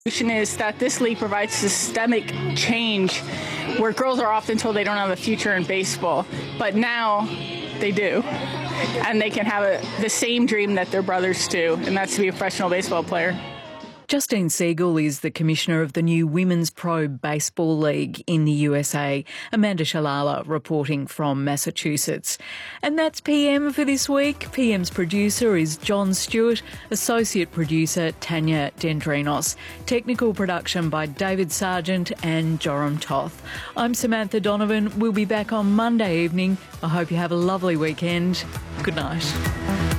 Is that this league provides systemic change where girls are often told they don't have a future in baseball, but now they do. And they can have the same dream that their brothers do, and that's to be a professional baseball player. Justine Siegel is the commissioner of the new Women's Pro Baseball League in the USA. Amanda Shalala reporting from Massachusetts. And that's PM for this week. PM's producer is John Stewart, associate producer Tanya Dendrinos, technical production by David Sargent and Joram Toth. I'm Samantha Donovan. We'll be back on Monday evening. I hope you have a lovely weekend. Good night.